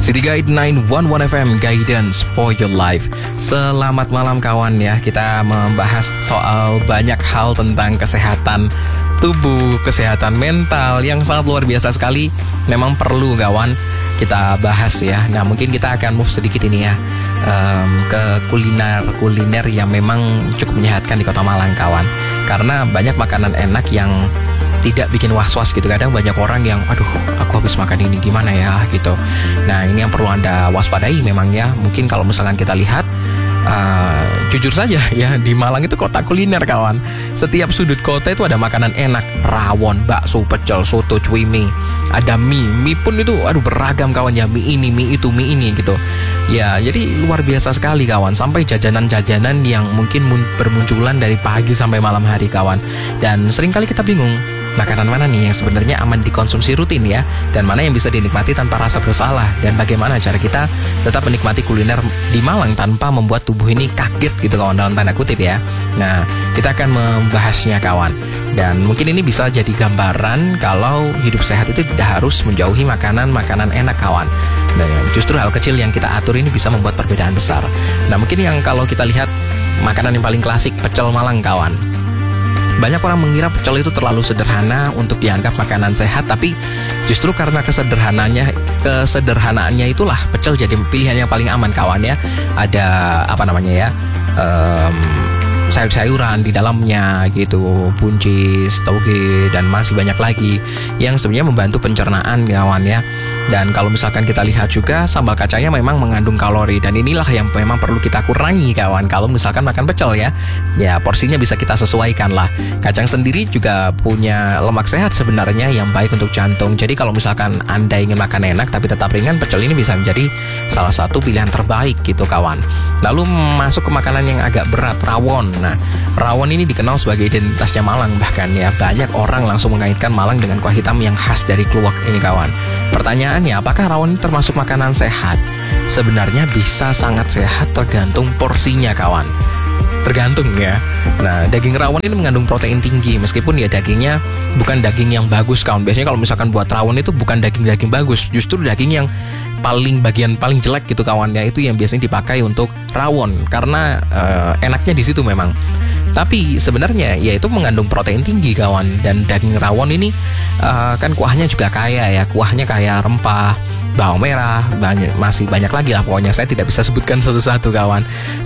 City Guide 911 FM, Guidance for Your Life. Selamat malam kawan ya. Kita membahas soal banyak hal tentang kesehatan tubuh, kesehatan mental yang sangat luar biasa sekali. Memang perlu kawan kita bahas ya. Nah mungkin kita akan move sedikit ini ya ke kuliner yang memang cukup menyehatkan di Kota Malang kawan. Karena banyak makanan enak yang tidak bikin was-was gitu. Kadang banyak orang yang aduh aku habis makan ini gimana ya gitu. Nah ini yang perlu Anda waspadai memang ya. Mungkin kalau misalkan kita lihat jujur saja ya, di Malang itu kota kuliner kawan. Setiap sudut kota itu ada makanan enak. Rawon, bakso, pecel, soto, cuy mie. Ada mie pun itu aduh beragam kawan ya. Mie ini, mie itu, mie ini gitu. Ya jadi luar biasa sekali kawan. Sampai jajanan-jajanan yang mungkin bermunculan dari pagi sampai malam hari kawan. Dan seringkali kita bingung makanan mana nih yang sebenarnya aman dikonsumsi rutin ya, dan mana yang bisa dinikmati tanpa rasa bersalah, dan bagaimana cara kita tetap menikmati kuliner di Malang tanpa membuat tubuh ini kaget gitu kawan, dalam tanda kutip ya. Nah kita akan membahasnya kawan, dan mungkin ini bisa jadi gambaran kalau hidup sehat itu tidak harus menjauhi makanan-makanan enak kawan. Nah justru hal kecil yang kita atur ini bisa membuat perbedaan besar. Nah mungkin yang kalau kita lihat makanan yang paling klasik, pecel Malang kawan. Banyak orang mengira pecel itu terlalu sederhana untuk dianggap makanan sehat, tapi justru karena kesederhanaannya itulah pecel jadi pilihan yang paling aman kawan ya. Ada apa namanya ya, sayur-sayuran di dalamnya gitu, buncis, toge, dan masih banyak lagi yang sebenarnya membantu pencernaan kawan ya. Dan kalau misalkan kita lihat juga sambal kacangnya memang mengandung kalori, dan inilah yang memang perlu kita kurangi kawan kalau misalkan makan pecel ya. Ya porsinya bisa kita sesuaikan lah. Kacang sendiri juga punya lemak sehat sebenarnya yang baik untuk jantung. Jadi kalau misalkan Anda ingin makan enak tapi tetap ringan, pecel ini bisa menjadi salah satu pilihan terbaik gitu kawan. Lalu masuk ke makanan yang agak berat, rawon. Nah rawon ini dikenal sebagai identitasnya Malang, bahkan ya banyak orang langsung mengaitkan Malang dengan kuah hitam yang khas dari Kluwak ini kawan. Pertanyaannya, apakah rawon ini termasuk makanan sehat? Sebenarnya bisa sangat sehat tergantung porsinya kawan. Tergantung ya. Nah daging rawon ini mengandung protein tinggi, meskipun ya dagingnya bukan daging yang bagus kawan. Biasanya kalau misalkan buat rawon itu bukan daging bagus, justru daging yang bagian paling jelek gitu kawan ya, itu yang biasanya dipakai untuk rawon karena enaknya di situ memang. Tapi sebenarnya ya itu mengandung protein tinggi kawan. Dan daging rawon ini kan kuahnya juga kaya ya, kuahnya kaya rempah, bawang merah, masih banyak lagi lah pokoknya, saya tidak bisa sebutkan satu-satu kawan.